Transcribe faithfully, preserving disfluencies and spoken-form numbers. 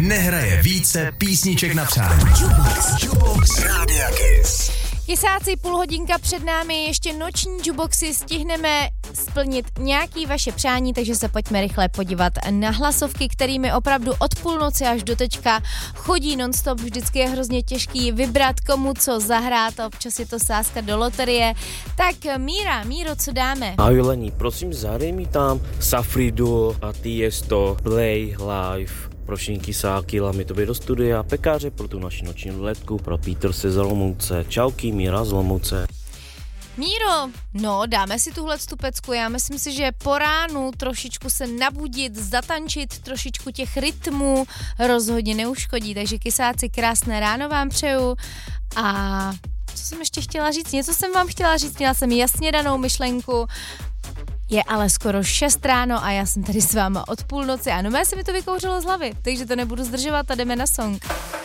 nehraje více písniček na přání. Jukebox, Jukebox Rádia Kiss. Kysáci, půl hodinka před námi, ještě noční jukeboxy, stihneme splnit nějaký vaše přání, takže se pojďme rychle podívat na hlasovky, kterými opravdu od půlnoci až do teďka chodí non-stop, vždycky je hrozně těžký vybrat, komu co zahrát, občas je to sázka do loterie. Tak Míra, Míro, co dáme? Ahoj Lení, prosím zahraj mi tam Safridu a Tiesto, Play Live. Prosím kysáky, láme to do studia, pekáře pro tu naši noční letku, pro Peterse z Olomouce. Čauky, Míra z Olomouce. Míro, no dáme si tuhle stupecku, já myslím si, že po ránu trošičku se nabudit, zatančit, trošičku těch rytmů rozhodně neuškodí, takže kysáci, krásné ráno vám přeju a co jsem ještě chtěla říct, něco jsem vám chtěla říct, měla jsem jasně danou myšlenku. Je ale skoro šest ráno a já jsem tady s váma od půlnoci a no mé se mi to vykouřilo z hlavy, takže to nebudu zdržovat a jdeme na song.